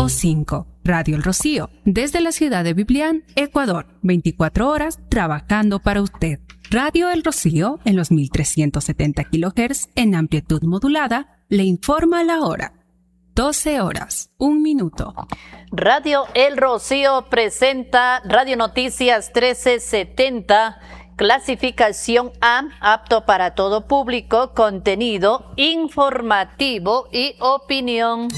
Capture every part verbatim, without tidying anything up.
o cinco. Radio El Rocío, desde la ciudad de Biblián, Ecuador, veinticuatro horas trabajando para usted. Radio El Rocío, en los mil trescientos setenta kilohertz en amplitud modulada, le informa la hora. doce horas, un minuto. Radio El Rocío presenta Radio Noticias trece setenta, clasificación A, apto para todo público, contenido informativo y opinión.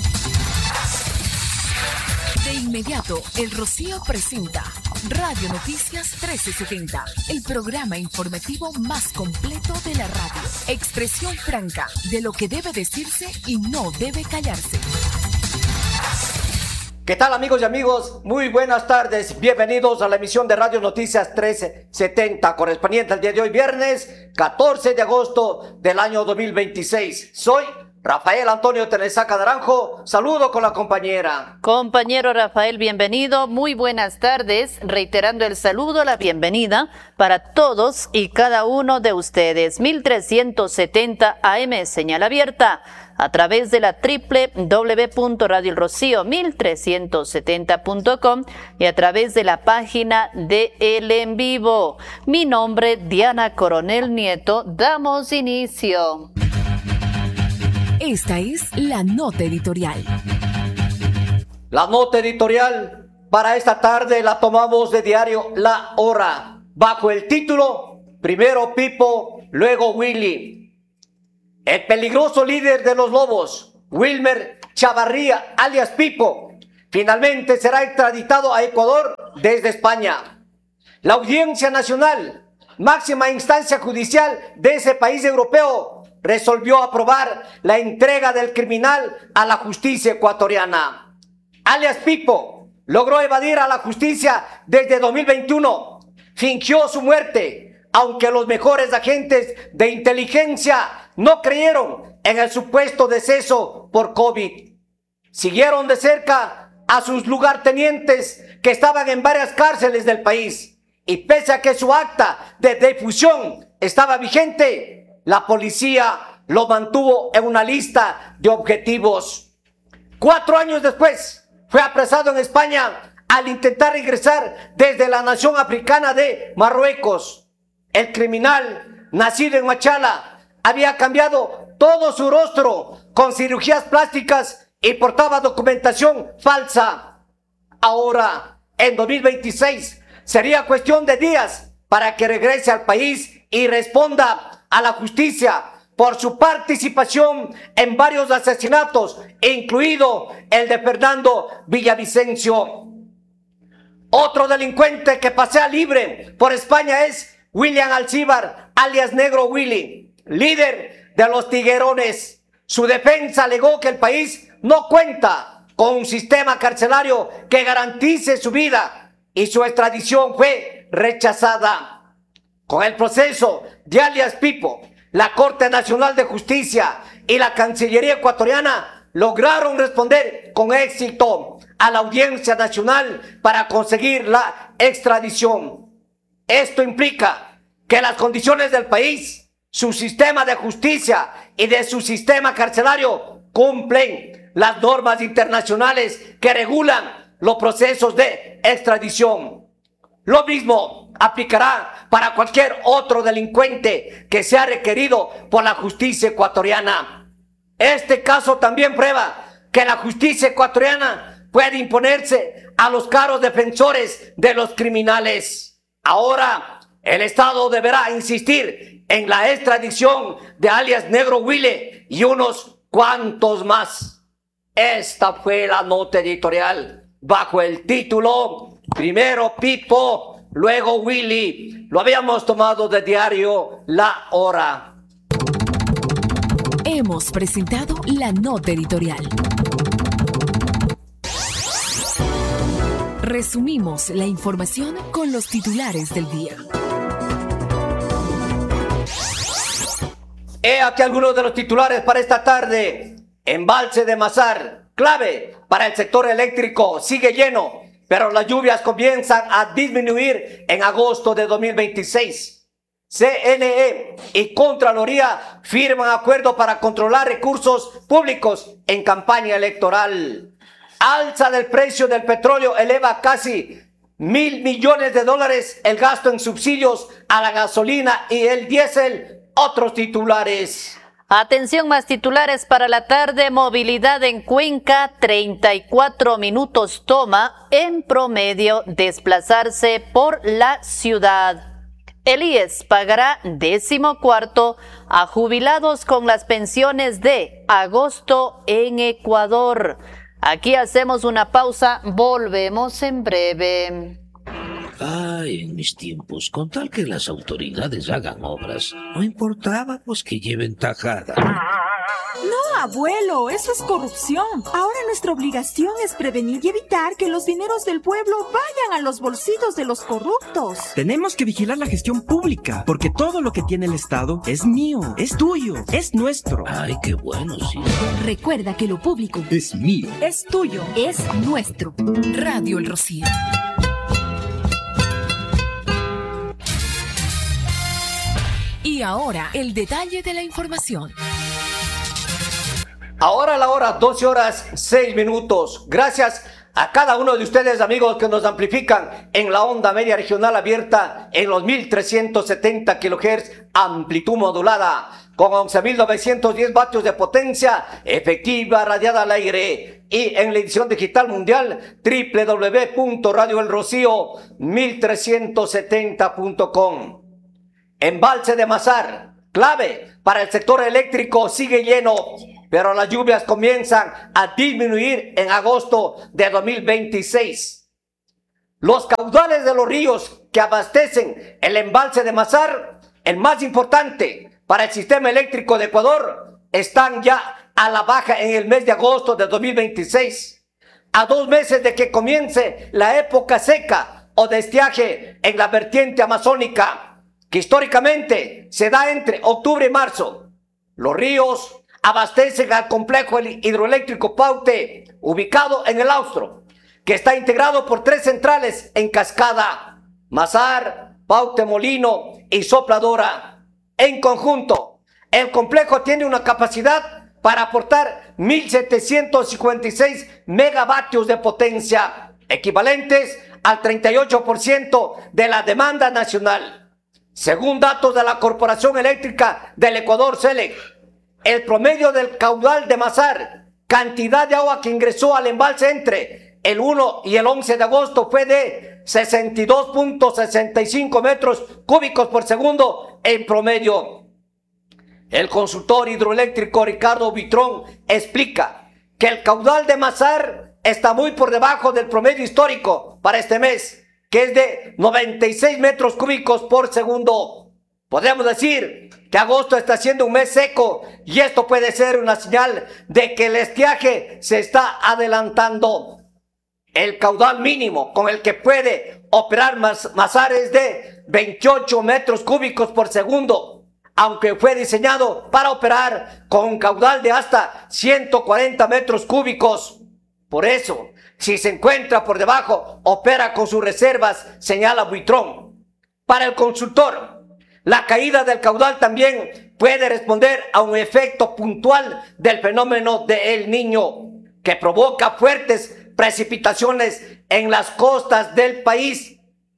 De inmediato, El Rocío presenta Radio Noticias trece setenta, el programa informativo más completo de la radio. Expresión franca de lo que debe decirse y no debe callarse. ¿Qué tal, amigos y amigos? Muy buenas tardes. Bienvenidos a la emisión de Radio Noticias trece setenta, correspondiente al día de hoy, viernes catorce de agosto del año dos mil veintiséis. Soy Rafael Antonio Tenesaca Naranjo, saludo con la compañera. Compañero Rafael, bienvenido, muy buenas tardes, reiterando el saludo, la bienvenida para todos y cada uno de ustedes. mil trescientos setenta A M, señal abierta, a través de la doble u doble u doble u punto radio el rocío mil trescientos setenta punto com y a través de la página de El En Vivo. Mi nombre, Diana Coronel Nieto, damos inicio. Esta es la nota editorial. La nota editorial para esta tarde la tomamos de diario La Hora, bajo el título Primero Pipo, luego Willy. El peligroso líder de los Lobos, Wilmer Chavarría, alias Pipo, finalmente será extraditado a Ecuador desde España. La Audiencia Nacional, máxima instancia judicial de ese país europeo, resolvió aprobar la entrega del criminal a la justicia ecuatoriana. Alias Pipo logró evadir a la justicia desde dos mil veintiuno. Fingió su muerte, aunque los mejores agentes de inteligencia no creyeron en el supuesto deceso por COVID. Siguieron de cerca a sus lugartenientes que estaban en varias cárceles del país. Y pese a que su acta de defusión estaba vigente, la policía lo mantuvo en una lista de objetivos. Cuatro años después, fue apresado en España al intentar ingresar desde la nación africana de Marruecos. El criminal, nacido en Machala, había cambiado todo su rostro con cirugías plásticas y portaba documentación falsa. Ahora, en dos mil veintiséis, sería cuestión de días para que regrese al país y responda a la justicia por su participación en varios asesinatos, incluido el de Fernando Villavicencio. Otro delincuente que pasea libre por España es William Alcíbar, alias Negro Willy, líder de los Tiguerones. Su defensa alegó que el país no cuenta con un sistema carcelario que garantice su vida y su extradición fue rechazada. Con el proceso de alias Pipo, la Corte Nacional de Justicia y la Cancillería ecuatoriana lograron responder con éxito a la Audiencia Nacional para conseguir la extradición. Esto implica que las condiciones del país, su sistema de justicia y de su sistema carcelario cumplen las normas internacionales que regulan los procesos de extradición. Lo mismo aplicará para cualquier otro delincuente que sea requerido por la justicia ecuatoriana. Este caso también prueba que la justicia ecuatoriana puede imponerse a los caros defensores de los criminales. Ahora, el Estado deberá insistir en la extradición de alias Negro Willy y unos cuantos más. Esta fue la nota editorial bajo el título Primero Pipo, luego Willy. Lo habíamos tomado de diario La Hora. Hemos presentado la nota editorial. Resumimos la información con los titulares del día. He aquí algunos de los titulares para esta tarde. Embalse de Mazar, clave para el sector eléctrico, sigue lleno, pero las lluvias comienzan a disminuir en agosto de dos mil veintiséis. C N E y Contraloría firman acuerdo para controlar recursos públicos en campaña electoral. Alza del precio del petróleo eleva casi mil millones de dólares el gasto en subsidios a la gasolina y el diésel. Otros titulares. Atención, más titulares para la tarde. Movilidad en Cuenca, treinta y cuatro minutos toma en promedio desplazarse por la ciudad. El I E S pagará décimo cuarto a jubilados con las pensiones de agosto en Ecuador. Aquí hacemos una pausa, volvemos en breve. Ay, en mis tiempos, con tal que las autoridades hagan obras, no importaba pues que lleven tajada. No, abuelo, eso es corrupción. Ahora nuestra obligación es prevenir y evitar que los dineros del pueblo vayan a los bolsillos de los corruptos. Tenemos que vigilar la gestión pública, porque todo lo que tiene el Estado es mío, es tuyo, es nuestro. Ay, qué bueno, sí. Recuerda que lo público Es mío, Es tuyo. es nuestro. Radio El Rocío. Y ahora, el detalle de la información. Ahora la hora, doce horas, seis minutos. Gracias a cada uno de ustedes, amigos, que nos amplifican en la onda media regional abierta en los mil trescientos setenta kilohertz, amplitud modulada, con once mil novecientos diez vatios de potencia efectiva radiada al aire. Y en la edición digital mundial, doble u doble u doble u punto radio el rocío mil trescientos setenta punto com. Embalse de Mazar, clave para el sector eléctrico, sigue lleno, pero las lluvias comienzan a disminuir en agosto de dos mil veintiséis. Los caudales de los ríos que abastecen el embalse de Mazar, el más importante para el sistema eléctrico de Ecuador, están ya a la baja en el mes de agosto de dos mil veintiséis, a dos meses de que comience la época seca o de estiaje en la vertiente amazónica, que históricamente se da entre octubre y marzo. Los ríos abastecen al complejo hidroeléctrico Paute, ubicado en el Austro, que está integrado por tres centrales en cascada: Mazar, Paute Molino y Sopladora. En conjunto, el complejo tiene una capacidad para aportar mil setecientos cincuenta y seis megavatios de potencia, equivalentes al treinta y ocho por ciento de la demanda nacional. Según datos de la Corporación Eléctrica del Ecuador, CELEC, el promedio del caudal de Mazar, cantidad de agua que ingresó al embalse entre el uno y el once de agosto, fue de sesenta y dos punto sesenta y cinco metros cúbicos por segundo en promedio. El consultor hidroeléctrico Ricardo Buitrón explica que el caudal de Mazar está muy por debajo del promedio histórico para este mes, que es de noventa y seis metros cúbicos por segundo. Podemos decir que agosto está siendo un mes seco y esto puede ser una señal de que el estiaje se está adelantando. El caudal mínimo con el que puede operar Mazar es de veintiocho metros cúbicos por segundo, aunque fue diseñado para operar con un caudal de hasta ciento cuarenta metros cúbicos. Por eso, si se encuentra por debajo, opera con sus reservas, señala Buitrón. Para el consultor, la caída del caudal también puede responder a un efecto puntual del fenómeno de El Niño, que provoca fuertes precipitaciones en las costas del país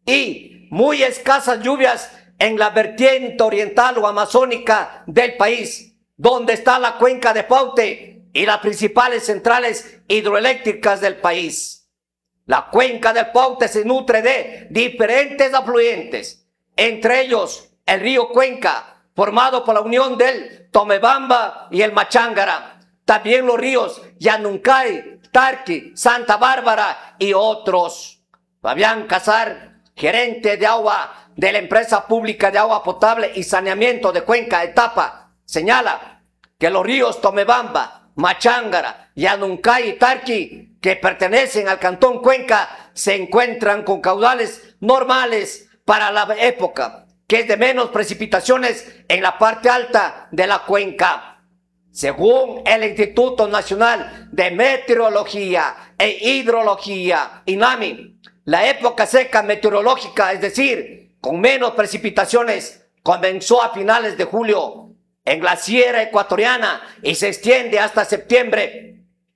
y muy escasas lluvias en la vertiente oriental o amazónica del país, donde está la cuenca de Paute y las principales centrales hidroeléctricas del país. La cuenca del Paute se nutre de diferentes afluentes, entre ellos el río Cuenca, formado por la unión del Tomebamba y el Machángara. También los ríos Yanuncay, Tarqui, Santa Bárbara y otros. Fabián Casar, gerente de agua de la empresa pública de agua potable y saneamiento de Cuenca Etapa, señala que los ríos Tomebamba, Machángara, Yanuncay y Tarqui, que pertenecen al cantón Cuenca, se encuentran con caudales normales para la época, que es de menos precipitaciones en la parte alta de la cuenca. Según el Instituto Nacional de Meteorología e Hidrología, INAMI, la época seca meteorológica, es decir, con menos precipitaciones, comenzó a finales de julio en la Sierra Ecuatoriana y se extiende hasta septiembre.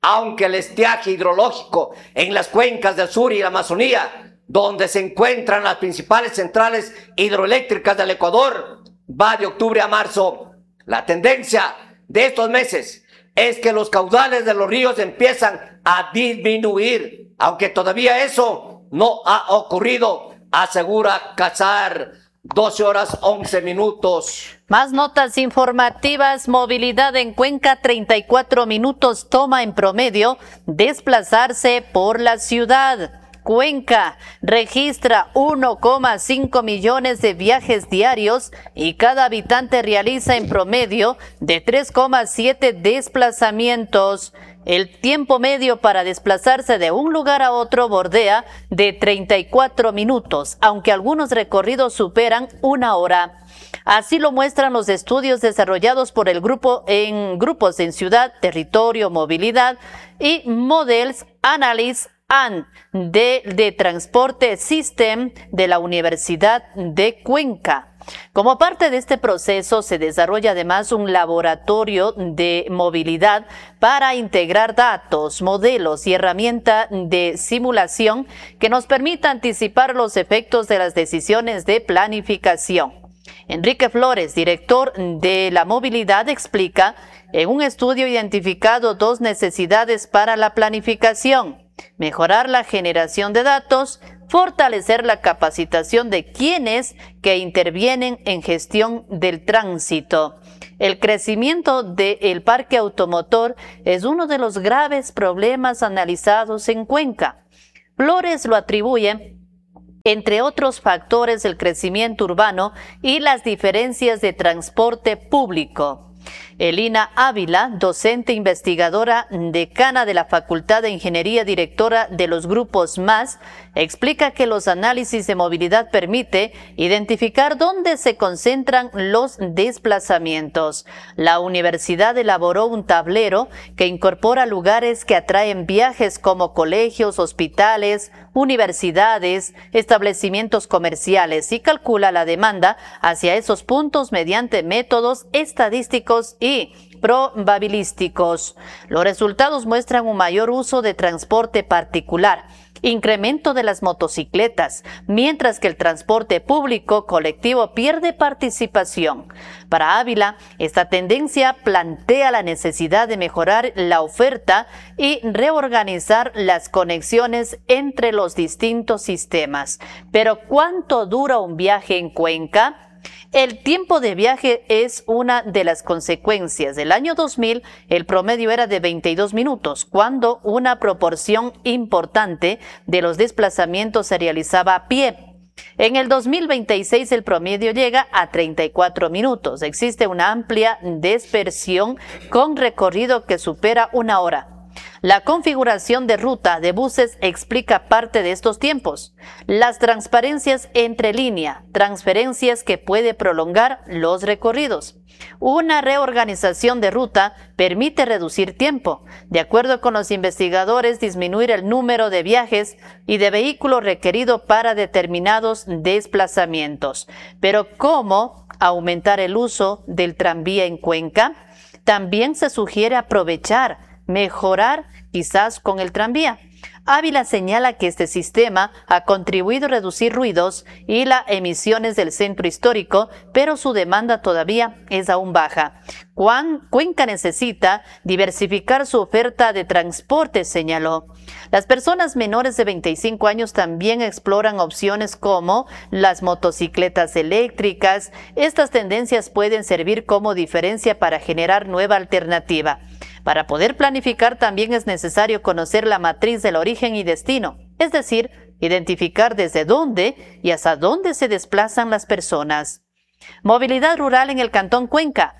aunque el estiaje hidrológico en las cuencas del sur y la Amazonía, donde se encuentran las principales centrales hidroeléctricas del Ecuador, va de octubre a marzo. La tendencia de estos meses es que los caudales de los ríos empiezan a disminuir, aunque todavía eso no ha ocurrido, asegura Cazar. doce horas once minutos. Más notas informativas. Movilidad en Cuenca, treinta y cuatro minutos toma en promedio desplazarse por la ciudad. Cuenca registra uno coma cinco millones de viajes diarios y cada habitante realiza en promedio de tres coma siete desplazamientos. El tiempo medio para desplazarse de un lugar a otro bordea de treinta y cuatro minutos, aunque algunos recorridos superan una hora. Así lo muestran los estudios desarrollados por el grupo en grupos en Ciudad, Territorio, Movilidad y Models Analysis and de, de Transporte System de la Universidad de Cuenca. Como parte de este proceso se desarrolla además un laboratorio de movilidad para integrar datos, modelos y herramientas de simulación que nos permita anticipar los efectos de las decisiones de planificación. Enrique Flores, director de la movilidad, explica: en un estudio identificado dos necesidades para la planificación: mejorar la generación de datos, fortalecer la capacitación de quienes que intervienen en gestión del tránsito. El crecimiento del parque automotor es uno de los graves problemas analizados en Cuenca. Flores lo atribuye, entre otros factores, el crecimiento urbano y las diferencias de transporte público. Elina Ávila, docente investigadora, decana de la Facultad de Ingeniería, directora de los grupos MAS, explica que los análisis de movilidad permite identificar dónde se concentran los desplazamientos. La universidad elaboró un tablero que incorpora lugares que atraen viajes como colegios, hospitales, universidades, establecimientos comerciales y calcula la demanda hacia esos puntos mediante métodos estadísticos y probabilísticos. Los resultados muestran un mayor uso de transporte particular, incremento de las motocicletas, mientras que el transporte público colectivo pierde participación. Para Ávila, esta tendencia plantea la necesidad de mejorar la oferta y reorganizar las conexiones entre los distintos sistemas. Pero ¿cuánto dura un viaje en Cuenca? El tiempo de viaje es una de las consecuencias. Del año dos mil, el promedio era de veintidós minutos, cuando una proporción importante de los desplazamientos se realizaba a pie. En el dos mil veintiséis el promedio llega a treinta y cuatro minutos. Existe una amplia dispersión con recorrido que supera una hora. La configuración de ruta de buses explica parte de estos tiempos. Las transparencias entre línea, transferencias que puede prolongar los recorridos. Una reorganización de ruta permite reducir tiempo. De acuerdo con los investigadores, disminuir el número de viajes y de vehículos requerido para determinados desplazamientos. Pero ¿cómo aumentar el uso del tranvía en Cuenca? También se sugiere aprovechar, mejorar quizás con el tranvía. Ávila señala que este sistema ha contribuido a reducir ruidos y las emisiones del centro histórico, pero su demanda todavía es aún baja. Cuenca necesita diversificar su oferta de transporte, señaló. Las personas menores de veinticinco años también exploran opciones como las motocicletas eléctricas. Estas tendencias pueden servir como diferencia para generar nueva alternativa. Para poder planificar también es necesario conocer la matriz del origen y destino, es decir, identificar desde dónde y hasta dónde se desplazan las personas. Movilidad rural en el Cantón Cuenca.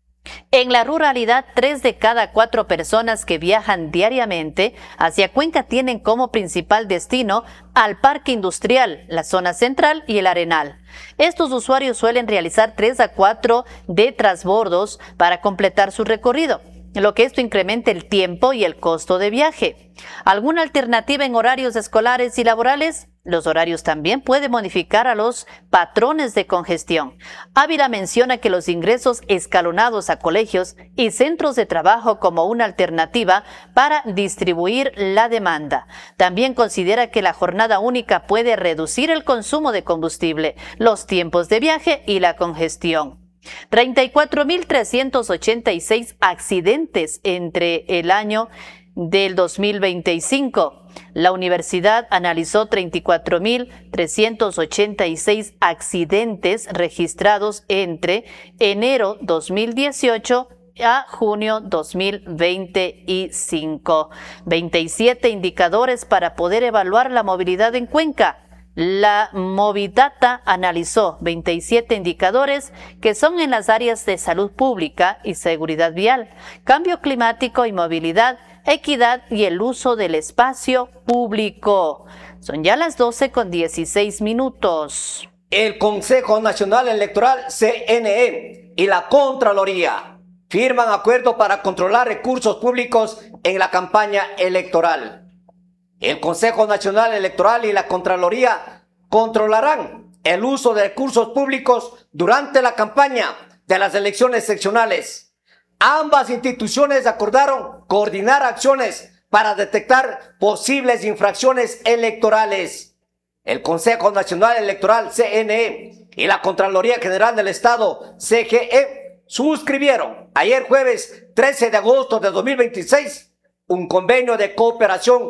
En la ruralidad, tres de cada cuatro personas que viajan diariamente hacia Cuenca tienen como principal destino al Parque Industrial, la zona central y el Arenal. Estos usuarios suelen realizar tres a cuatro de transbordos para completar su recorrido, lo que esto incrementa el tiempo y el costo de viaje. ¿Alguna alternativa en horarios escolares y laborales? Los horarios también pueden modificar a los patrones de congestión. Ávila menciona que los ingresos escalonados a colegios y centros de trabajo como una alternativa para distribuir la demanda. También considera que la jornada única puede reducir el consumo de combustible, los tiempos de viaje y la congestión. treinta y cuatro mil trescientos ochenta y seis accidentes entre el año del dos mil veinticinco. La universidad analizó treinta y cuatro mil trescientos ochenta y seis accidentes registrados entre enero dos mil dieciocho a junio dos mil veinticinco. veintisiete indicadores para poder evaluar la movilidad en Cuenca. La Movidata analizó veintisiete indicadores que son en las áreas de salud pública y seguridad vial, cambio climático y movilidad, equidad y el uso del espacio público. Son ya las doce con dieciséis minutos. El Consejo Nacional Electoral, C N E, y la Contraloría firman acuerdo para controlar recursos públicos en la campaña electoral. El Consejo Nacional Electoral y la Contraloría controlarán el uso de recursos públicos durante la campaña de las elecciones seccionales. Ambas instituciones acordaron coordinar acciones para detectar posibles infracciones electorales. El Consejo Nacional Electoral, C N E, y la Contraloría General del Estado, C G E, suscribieron ayer jueves trece de agosto de dos mil veintiséis un convenio de cooperación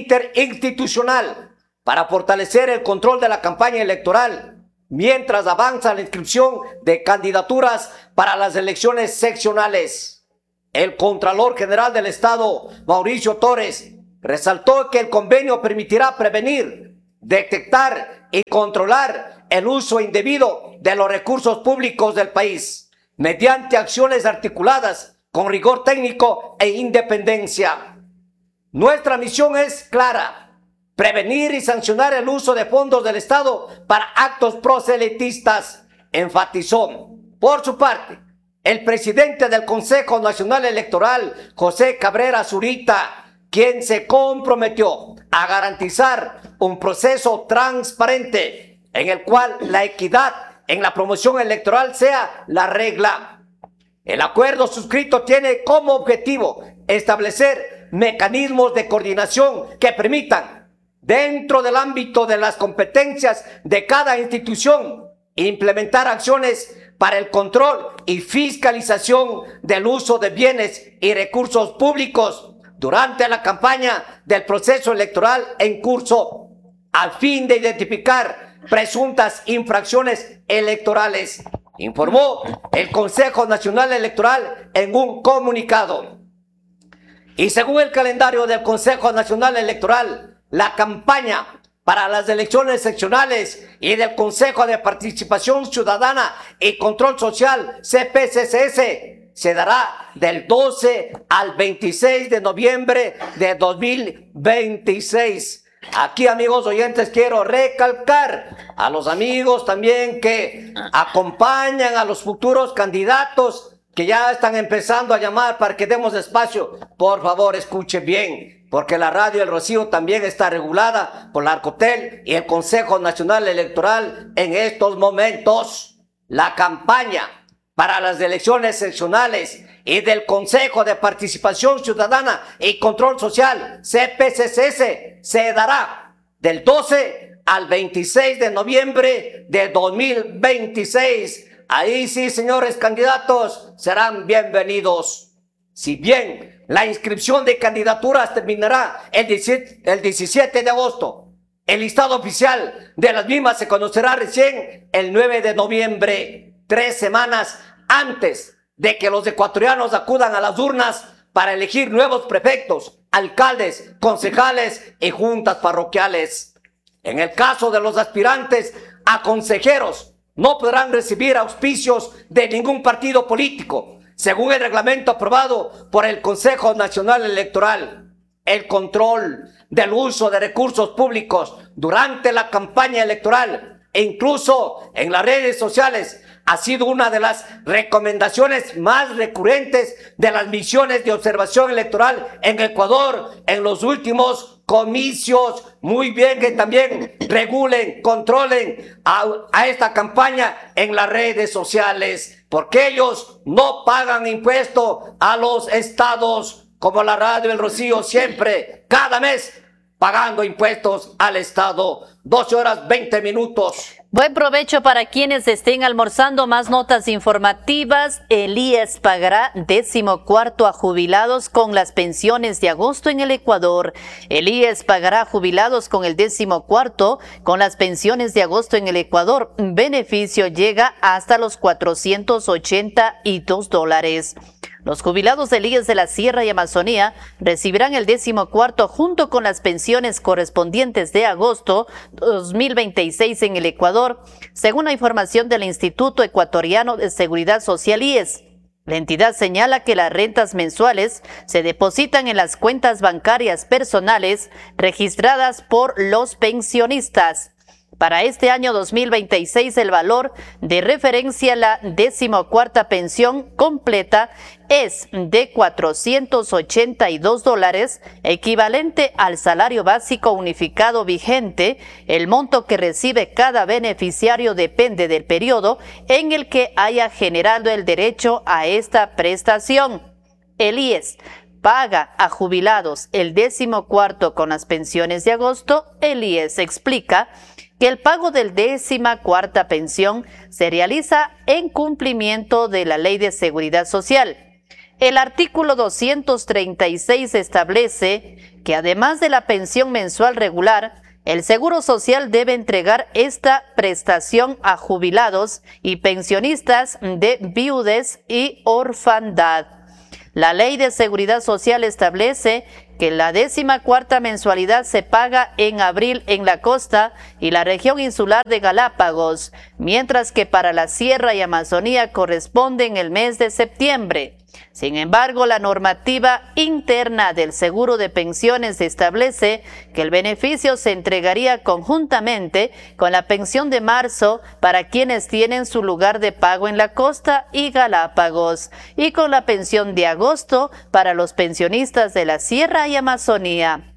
interinstitucional para fortalecer el control de la campaña electoral mientras avanza la inscripción de candidaturas para las elecciones seccionales. El Contralor General del Estado, Mauricio Torres, resaltó que el convenio permitirá prevenir, detectar y controlar el uso indebido de los recursos públicos del país mediante acciones articuladas con rigor técnico e independencia. Nuestra misión es clara: prevenir y sancionar el uso de fondos del Estado para actos proselitistas, enfatizó. Por su parte, el presidente del Consejo Nacional Electoral, José Cabrera Zurita, quien se comprometió a garantizar un proceso transparente en el cual la equidad en la promoción electoral sea la regla. El acuerdo suscrito tiene como objetivo establecer mecanismos de coordinación que permitan, dentro del ámbito de las competencias de cada institución, implementar acciones para el control y fiscalización del uso de bienes y recursos públicos durante la campaña del proceso electoral en curso, al fin de identificar presuntas infracciones electorales, informó el Consejo Nacional Electoral en un comunicado. Y según el calendario del Consejo Nacional Electoral, la campaña para las elecciones seccionales y del Consejo de Participación Ciudadana y Control Social, C P C C S, se dará del doce al veintiséis de noviembre de dos mil veintiséis. Aquí, amigos oyentes, quiero recalcar a los amigos también que acompañan a los futuros candidatos que ya están empezando a llamar para que demos espacio. Por favor, escuchen bien, porque la radio El Rocío también está regulada por la Arcotel y el Consejo Nacional Electoral en estos momentos. La campaña para las elecciones seccionales y del Consejo de Participación Ciudadana y Control Social, C P C C S, se dará del doce al veintiséis de noviembre de dos mil veintiséis. Ahí sí, señores candidatos, serán bienvenidos. Si bien la inscripción de candidaturas terminará el diecisiete de agosto, el listado oficial de las mismas se conocerá recién el nueve de noviembre, tres semanas antes de que los ecuatorianos acudan a las urnas para elegir nuevos prefectos, alcaldes, concejales y juntas parroquiales. En el caso de los aspirantes a consejeros, no podrán recibir auspicios de ningún partido político, según el reglamento aprobado por el Consejo Nacional Electoral. El control del uso de recursos públicos durante la campaña electoral e incluso en las redes sociales ha sido una de las recomendaciones más recurrentes de las misiones de observación electoral en Ecuador en los últimos comicios, muy bien que también regulen, controlen a, a esta campaña en las redes sociales, porque ellos no pagan impuesto a los estados, como la Radio El Rocío siempre, cada mes, pagando impuestos al estado. doce horas veinte minutos. Buen provecho para quienes estén almorzando. Más notas informativas. El I E S pagará décimo cuarto a jubilados con las pensiones de agosto en el Ecuador. El I E S pagará a jubilados con el décimo cuarto con las pensiones de agosto en el Ecuador. Beneficio llega hasta los cuatrocientos ochenta y dos dólares. Los jubilados del I E S de la Sierra y Amazonía recibirán el décimo cuarto junto con las pensiones correspondientes de agosto dos mil veintiséis en el Ecuador, según la información del Instituto Ecuatoriano de Seguridad Social I E S. La entidad señala que las rentas mensuales se depositan en las cuentas bancarias personales registradas por los pensionistas. Para este año dos mil veintiséis, el valor de referencia a la decimocuarta pensión completa es de cuatrocientos ochenta y dos dólares, equivalente al salario básico unificado vigente. El monto que recibe cada beneficiario depende del periodo en el que haya generado el derecho a esta prestación. El I E S paga a jubilados el décimo cuarto con las pensiones de agosto. El I E S explica que el pago del décima cuarta pensión se realiza en cumplimiento de la Ley de Seguridad Social. El artículo doscientos treinta y seis establece que además de la pensión mensual regular, el Seguro Social debe entregar esta prestación a jubilados y pensionistas de viudez y orfandad. La Ley de Seguridad Social establece que la décima cuarta mensualidad se paga en abril en la costa y la región insular de Galápagos, mientras que para la Sierra y Amazonía corresponde en el mes de septiembre. Sin embargo, la normativa interna del seguro de pensiones establece que el beneficio se entregaría conjuntamente con la pensión de marzo para quienes tienen su lugar de pago en la costa y Galápagos, y con la pensión de agosto para los pensionistas de la Sierra y Amazonía.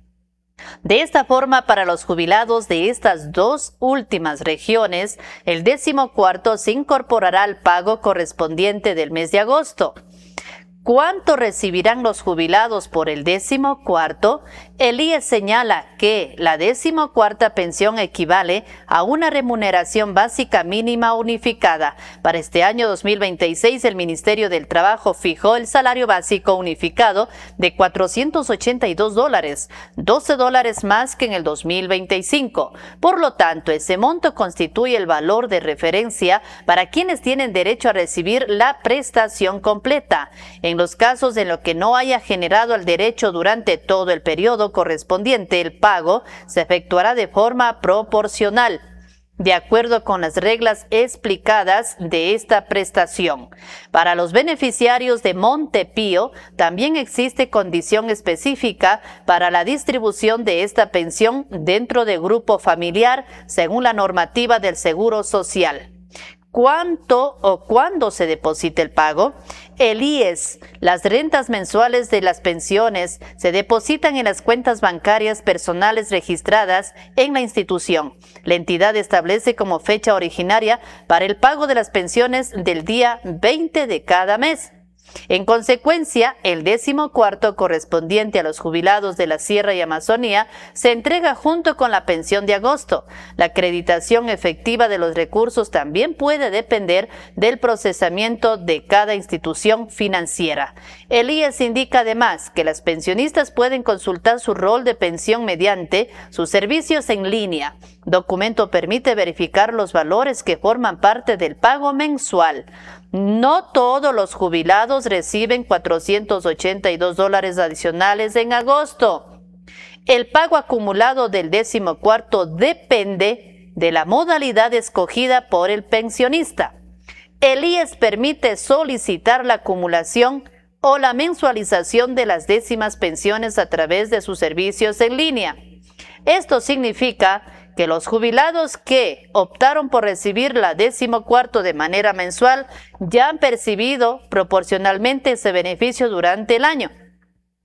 De esta forma, para los jubilados de estas dos últimas regiones, el décimo cuarto se incorporará al pago correspondiente del mes de agosto. ¿Cuánto recibirán los jubilados por el décimo cuarto? El I E S señala que la décimo cuarta pensión equivale a una remuneración básica mínima unificada. Para este año dos mil veintiséis, el Ministerio del Trabajo fijó el salario básico unificado de cuatrocientos ochenta y dos dólares, doce dólares más que en el dos mil veinticinco. Por lo tanto, ese monto constituye el valor de referencia para quienes tienen derecho a recibir la prestación completa. En los casos en los que no haya generado el derecho durante todo el periodo correspondiente, el pago se efectuará de forma proporcional, de acuerdo con las reglas explicadas de esta prestación. Para los beneficiarios de Montepío, también existe condición específica para la distribución de esta pensión dentro del grupo familiar, según la normativa del Seguro Social. ¿Cuánto o cuándo se deposita el pago? El I E S, las rentas mensuales de las pensiones se depositan en las cuentas bancarias personales registradas en la institución. La entidad establece como fecha originaria para el pago de las pensiones del día veinte de cada mes. En consecuencia, el décimo cuarto correspondiente a los jubilados de la Sierra y Amazonía se entrega junto con la pensión de agosto. La acreditación efectiva de los recursos también puede depender del procesamiento de cada institución financiera. El I E S indica además que las pensionistas pueden consultar su rol de pensión mediante sus servicios en línea. Documento permite verificar los valores que forman parte del pago mensual. No todos los jubilados reciben cuatrocientos ochenta y dos dólares adicionales en agosto. El pago acumulado del décimo cuarto depende de la modalidad escogida por el pensionista. El I E S permite solicitar la acumulación o la mensualización de las décimas pensiones a través de sus servicios en línea. Esto significa que los jubilados que optaron por recibir la décimo cuarto de manera mensual ya han percibido proporcionalmente ese beneficio durante el año.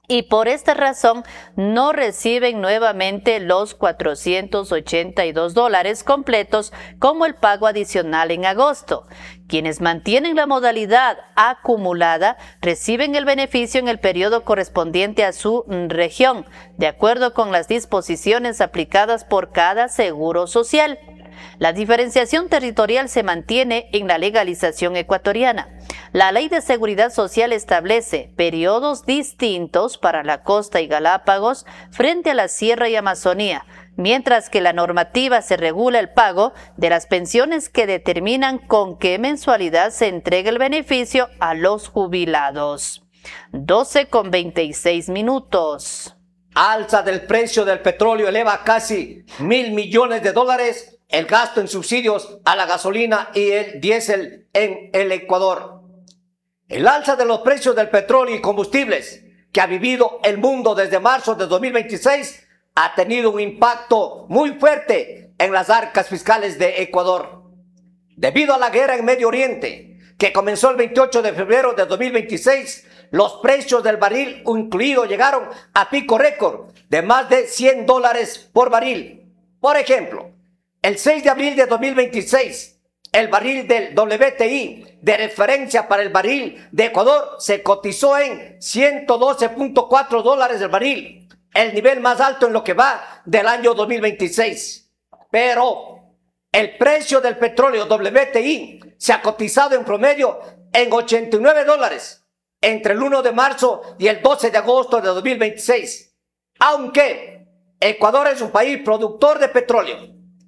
y por esta razón no reciben nuevamente los cuatrocientos ochenta y dos dólares completos como el pago adicional en agosto. Quienes mantienen la modalidad acumulada reciben el beneficio en el periodo correspondiente a su región, de acuerdo con las disposiciones aplicadas por cada seguro social. La diferenciación territorial se mantiene en la legalización ecuatoriana. La Ley de Seguridad Social establece periodos distintos para la costa y Galápagos frente a la Sierra y Amazonía, mientras que la normativa se regula el pago de las pensiones que determinan con qué mensualidad se entrega el beneficio a los jubilados. doce con veintiséis minutos. Alza del precio del petróleo eleva casi mil millones de dólares el gasto en subsidios a la gasolina y el diésel en el Ecuador. El alza de los precios del petróleo y combustibles que ha vivido el mundo desde marzo de dos mil veintiséis ha tenido un impacto muy fuerte en las arcas fiscales de Ecuador. Debido a la guerra en Medio Oriente, que comenzó el veintiocho de febrero de dos mil veintiséis, los precios del barril incluido llegaron a pico récord de más de cien dólares por barril. Por ejemplo, el seis de abril de dos mil veintiséis, el barril del W T I de referencia para el barril de Ecuador se cotizó en ciento doce punto cuatro dólares el barril, el nivel más alto en lo que va del año dos mil veintiséis. Pero el precio del petróleo W T I se ha cotizado en promedio en ochenta y nueve dólares entre el uno de marzo y el doce de agosto de dos mil veintiséis. Aunque Ecuador es un país productor de petróleo,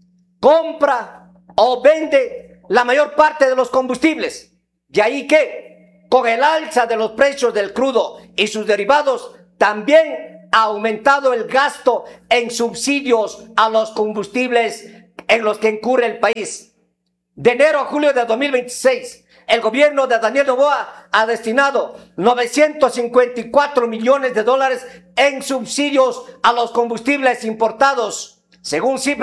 compra o vende la mayor parte de los combustibles. De ahí que, con el alza de los precios del crudo y sus derivados, también ha aumentado el gasto en subsidios a los combustibles en los que incurre el país. De enero a julio de dos mil veintiséis, el gobierno de Daniel Noboa ha destinado novecientos cincuenta y cuatro millones de dólares en subsidios a los combustibles importados, según cifras